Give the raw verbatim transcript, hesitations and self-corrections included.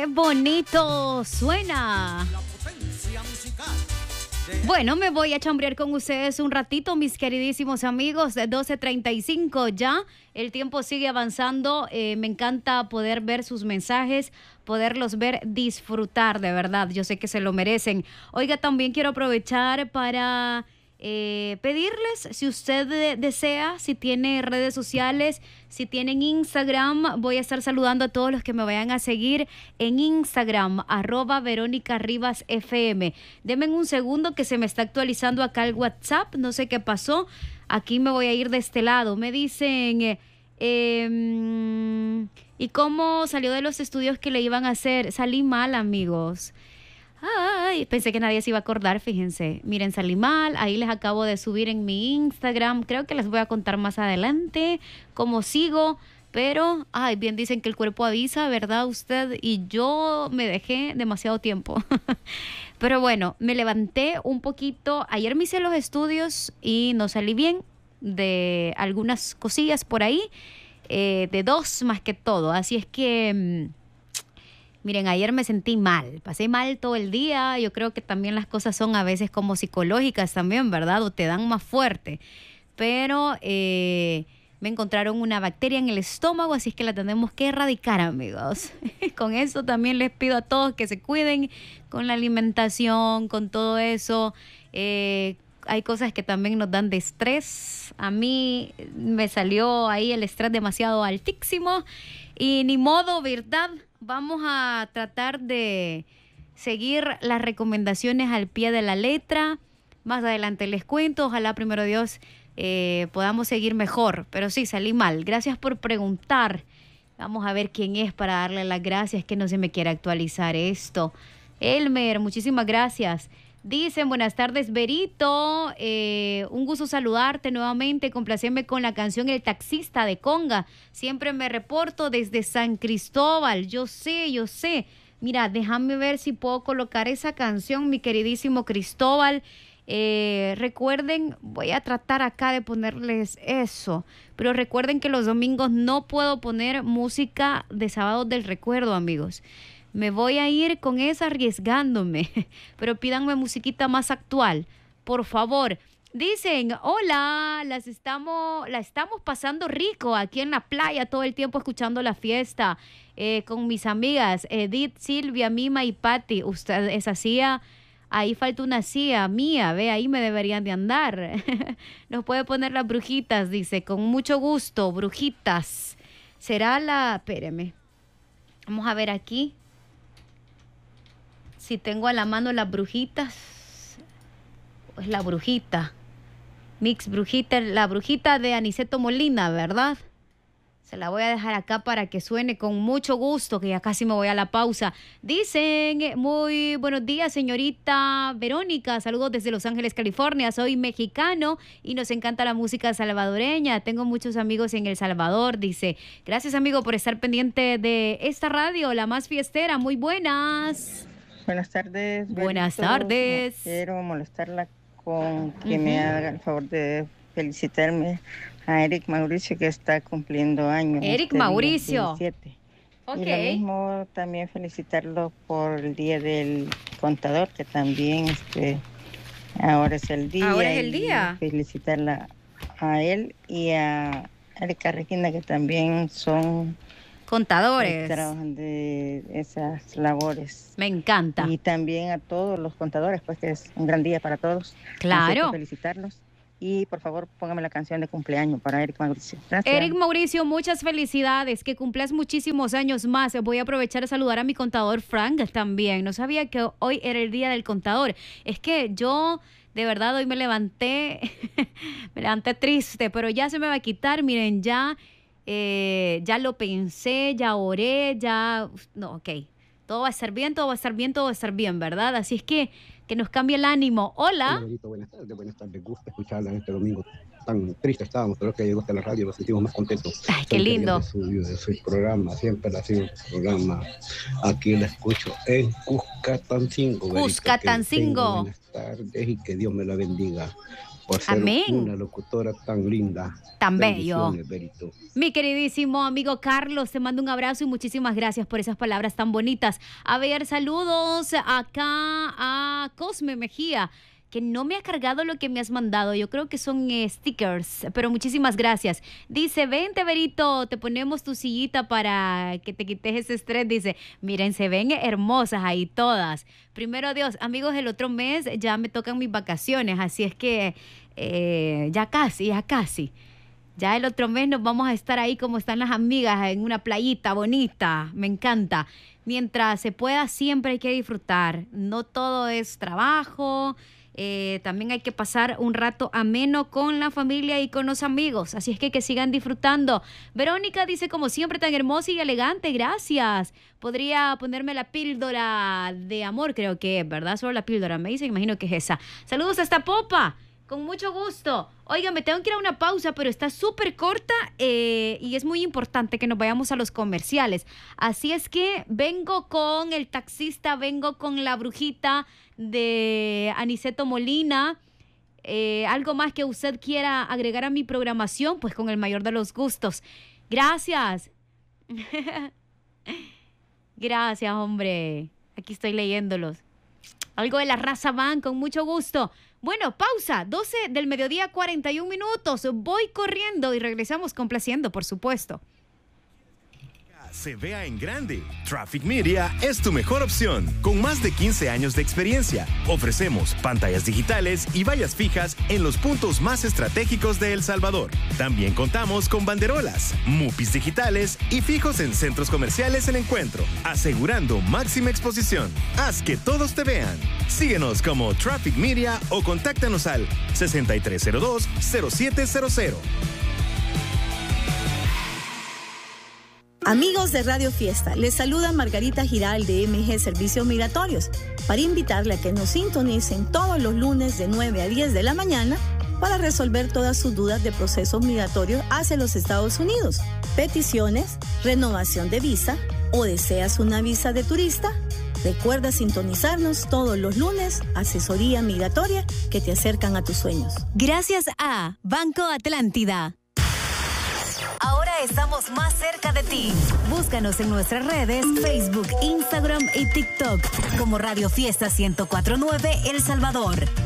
¡Qué bonito suena! Bueno, me voy a chambrear con ustedes un ratito, mis queridísimos amigos, de doce treinta y cinco ya. El tiempo sigue avanzando. Eh, me encanta poder ver sus mensajes, poderlos ver, disfrutar, de verdad. Yo sé que se lo merecen. Oiga, también quiero aprovechar para eh, pedirles, si usted de- desea, si tiene redes sociales, si tienen Instagram, voy a estar saludando a todos los que me vayan a seguir en Instagram, arroba Verónica Rivas F M. Denme un segundo que se me está actualizando acá el WhatsApp, no sé qué pasó. Aquí me voy a ir de este lado. Me dicen, eh, eh, ¿y cómo salió de los estudios que le iban a hacer? Salí mal, amigos. Ay, pensé que nadie se iba a acordar, fíjense. Miren, salí mal, ahí les acabo de subir en mi Instagram. Creo que les voy a contar más adelante cómo sigo. Pero, ay, bien dicen que el cuerpo avisa, ¿verdad usted? Y yo me dejé demasiado tiempo. Pero bueno, me levanté un poquito. Ayer me hice los estudios y no salí bien de algunas cosillas por ahí. Eh, de dos más que todo. Así es que... mm, Miren, ayer me sentí mal, pasé mal todo el día. Yo creo que también las cosas son a veces como psicológicas también, ¿verdad? O te dan más fuerte. Pero eh, me encontraron una bacteria en el estómago, así es que la tenemos que erradicar, amigos. Con eso también les pido a todos que se cuiden con la alimentación, con todo eso. Eh, hay cosas que también nos dan de estrés. A mí me salió ahí el estrés demasiado altísimo y ni modo, ¿verdad? Vamos a tratar de seguir las recomendaciones al pie de la letra. Más adelante les cuento. Ojalá, primero Dios, eh, podamos seguir mejor. Pero sí, salí mal. Gracias por preguntar. Vamos a ver quién es para darle las gracias, que no se me quiere actualizar esto. Elmer, muchísimas gracias. Dicen, buenas tardes, Berito. Eh, un gusto saludarte nuevamente. Complacerme con la canción El Taxista de Conga. Siempre me reporto desde San Cristóbal. Yo sé, yo sé. Mira, déjame ver si puedo colocar esa canción, mi queridísimo Cristóbal. Eh, recuerden, voy a tratar acá de ponerles eso. Pero recuerden que los domingos no puedo poner música de Sábados del Recuerdo, amigos. Me voy a ir con esa arriesgándome, pero pídanme musiquita más actual, por favor. Dicen, hola, las estamos, la estamos pasando rico aquí en la playa todo el tiempo escuchando la fiesta eh, con mis amigas Edith, Silvia, Mima y Patti. Usted esa silla, ahí falta una silla mía, ve, ahí me deberían de andar. Nos puede poner las brujitas, dice, con mucho gusto, brujitas. Será la, espéreme, vamos a ver aquí. Si tengo a la mano las brujitas, pues la brujita, Mix Brujita, la brujita de Aniceto Molina, ¿verdad? Se la voy a dejar acá para que suene con mucho gusto, que ya casi me voy a la pausa. Dicen, muy buenos días, señorita Verónica. Saludos desde Los Ángeles, California. Soy mexicano y nos encanta la música salvadoreña. Tengo muchos amigos en El Salvador, dice. Gracias, amigo, por estar pendiente de esta radio, la más fiestera. Muy buenas. Buenas tardes. Buenas Berito. tardes. No quiero molestarla con que Ujú. me haga el favor de felicitarme a Eric Mauricio, que está cumpliendo años. Eric este día, Mauricio. diecisiete. Ok. Y lo mismo también felicitarlo por el Día del Contador, que también este ahora es el día. Ahora es el y día. Felicitarla a él y a Erika Regina, que también son Contadores. eh, trabajan de esas labores. Me encanta. Y también a todos los contadores, pues que es un gran día para todos. Así es que Claro. felicitarlos. Y por favor, póngame la canción de cumpleaños para Eric Mauricio. Gracias. Eric Mauricio, muchas felicidades, que cumplas muchísimos años más. Voy a aprovechar a saludar a mi contador Frank también. No sabía que hoy era el día del contador. Es que yo, de verdad, hoy me levanté, me levanté triste, pero ya se me va a quitar. Miren, ya, eh, ya lo pensé, ya oré, ya, no, ok. Todo va a estar bien, todo va a estar bien, todo va a estar bien, ¿verdad? Así es que, que nos cambie el ánimo. Hola. Hola, Benito, buenas tardes, buenas tardes. Gusto escucharla en este domingo. Tan triste estábamos, pero que llegó hasta la radio, nos sentimos más contentos. Ay, qué Soy lindo. De su, de su programa, siempre ha sido un programa. Aquí la escucho en Cuscatancingo. Benito, Cuscatancingo. que tenga buenas tardes y que Dios me la bendiga. por ser Amén. una locutora tan linda. Tan bello. Bendiciones, Berito. Mi queridísimo amigo Carlos, te mando un abrazo y muchísimas gracias por esas palabras tan bonitas. A ver, saludos acá a Cosme Mejía, que no me ha cargado lo que me has mandado. Yo creo que son eh, stickers, pero muchísimas gracias. Dice, vente, Berito, te ponemos tu sillita para que te quites ese estrés. Dice, miren, se ven hermosas ahí todas. Primero Dios, amigos, el otro mes ya me tocan mis vacaciones, así es que eh, ya casi, ya casi. Ya el otro mes nos vamos a estar ahí como están las amigas, en una playita bonita. Me encanta. Mientras se pueda, siempre hay que disfrutar. No todo es trabajo. Eh, también hay que pasar un rato ameno con la familia y con los amigos. Así es que que sigan disfrutando. Verónica dice, como siempre, tan hermosa y elegante. Gracias. Podría ponerme la píldora de amor, creo que es, ¿verdad? Solo la píldora, me dice, imagino que es esa. Saludos hasta Popa. Con mucho gusto. Oigan, me tengo que ir a una pausa, pero está súper corta eh, y es muy importante que nos vayamos a los comerciales. Así es que vengo con el taxista, vengo con la brujita de Aniceto Molina. Eh, algo más que usted quiera agregar a mi programación, pues con el mayor de los gustos. Gracias. Gracias, hombre. Aquí estoy leyéndolos. Algo de la raza van, con mucho gusto. Bueno, pausa, doce del mediodía, cuarenta y un minutos. Voy corriendo y regresamos complaciendo, por supuesto. Se vea en grande. Traffic Media es tu mejor opción. Con más de quince años de experiencia, ofrecemos pantallas digitales y vallas fijas en los puntos más estratégicos de El Salvador. También contamos con banderolas, mupis digitales y fijos en centros comerciales en Encuentro, asegurando máxima exposición. Haz que todos te vean. Síguenos como Traffic Media o contáctanos al sesenta y tres cero dos, cero siete cero cero. Amigos de Radio Fiesta, les saluda Margarita Giral de M G Servicios Migratorios para invitarle a que nos sintonicen todos los lunes de nueve a diez de la mañana para resolver todas sus dudas de procesos migratorios hacia los Estados Unidos, peticiones, renovación de visa o deseas una visa de turista. Recuerda sintonizarnos todos los lunes, asesoría migratoria que te acercan a tus sueños. Gracias a Banco Atlántida. Ahora estamos más cerca de ti. Búscanos en nuestras redes, Facebook, Instagram y TikTok como Radio Fiesta ciento cuatro punto nueve El Salvador.